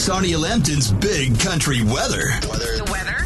Sarnia Lambton's Big Country Weather. The weather?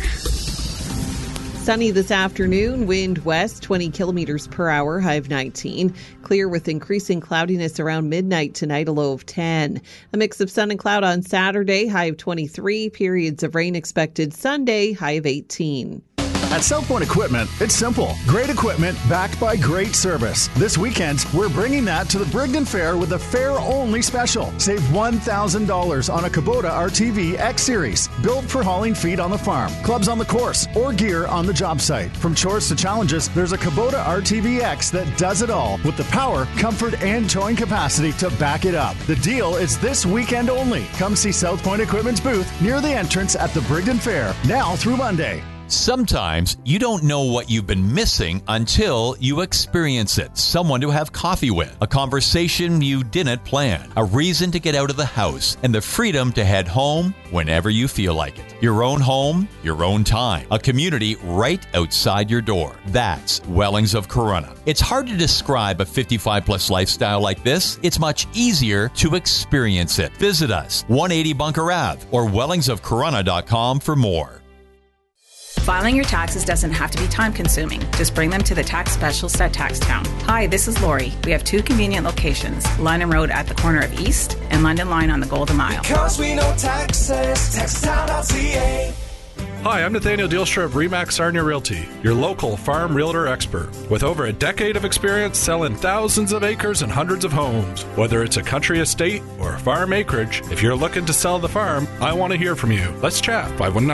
Sunny this afternoon, wind west 20 kilometers per hour, high of 19. Clear with increasing cloudiness around midnight tonight, a low of 10. A mix of sun and cloud on Saturday, high of 23. Periods of rain expected Sunday, high of 18. At South Point Equipment, it's simple. Great equipment backed by great service. This weekend, we're bringing that to the Brigden Fair with a fair-only special. Save $1,000 on a Kubota RTV X Series, built for hauling feed on the farm, clubs on the course, or gear on the job site. From chores to challenges, there's a Kubota RTV X that does it all with the power, comfort, and towing capacity to back it up. The deal is this weekend only. Come see South Point Equipment's booth near the entrance at the Brigden Fair, now through Monday. Sometimes you don't know what you've been missing until you experience it. Someone to have coffee with, a conversation you didn't plan, a reason to get out of the house, and the freedom to head home whenever you feel like it. Your own home, your own time, a community right outside your door. That's Wellings of Corunna. It's hard to describe a 55-plus lifestyle like this. It's much easier to experience it. Visit us, 180 Bunker Ave, or wellingsofcorunna.com for more. Filing your taxes doesn't have to be time-consuming. Just bring them to the tax specialist at Taxtown. Hi, this is Lori. We have two convenient locations, London Road at the corner of East and London Line on the Golden Mile. Because we know taxes, taxtown.ca. Hi, I'm Nathaniel Dielstra of Remax Sarnia Realty, your local farm realtor expert. With over a decade of experience selling thousands of acres and hundreds of homes. Whether it's a country estate or farm acreage, if you're looking to sell the farm, I want to hear from you. Let's chat.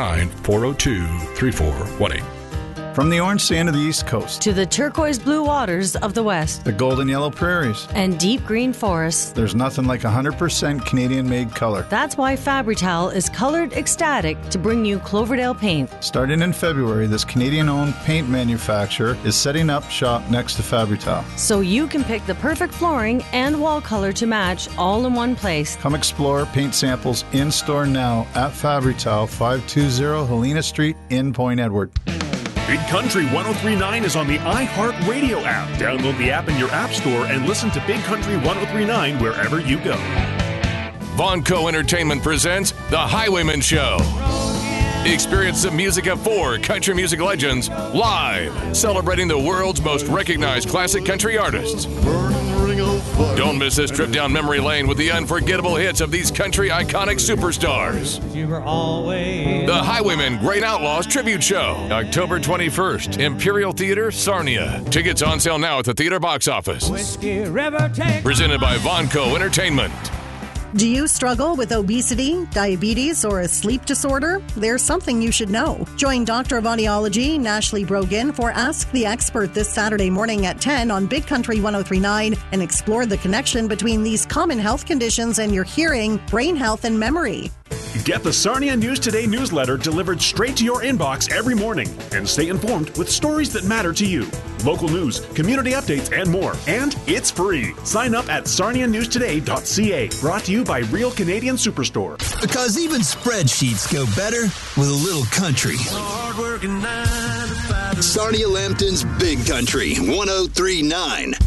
519-402-3418. From the orange sand of the East Coast to the turquoise blue waters of the West, the golden yellow prairies, and deep green forests, there's nothing like 100% Canadian-made color. That's why Fabri-Tal is colored ecstatic to bring you Cloverdale paint. Starting in February, this Canadian-owned paint manufacturer is setting up shop next to Fabri-Tal. So you can pick the perfect flooring and wall color to match all in one place. Come explore paint samples in-store now at Fabri-Tal, 520 Helena Street in Point Edward. Big Country 103.9 is on the iHeartRadio app. Download the app in your app store and listen to Big Country 103.9 wherever you go. Vonco Entertainment presents The Highwayman Show. Experience the music of four country music legends live, celebrating the world's most recognized classic country artists. Don't miss this trip down memory lane with the unforgettable hits of these country iconic superstars. The Highwaymen Great Outlaws Tribute Show, October 21st, Imperial Theater, Sarnia. Tickets on sale now at the theater box office. Presented by Vonco Entertainment. Do you struggle with obesity, diabetes, or a sleep disorder? There's something you should know. Join Doctor of Audiology, Nashley Brogan, for Ask the Expert this Saturday morning at 10 on Big Country 103.9 and explore the connection between these common health conditions and your hearing, brain health, and memory. Get the Sarnia News Today newsletter delivered straight to your inbox every morning and stay informed with stories that matter to you. Local news, community updates, and more. And it's free. Sign up at sarnianewstoday.ca. Brought to you by Real Canadian Superstore. Because even spreadsheets go better with a little country. Sarnia Lambton's Big Country 103.9.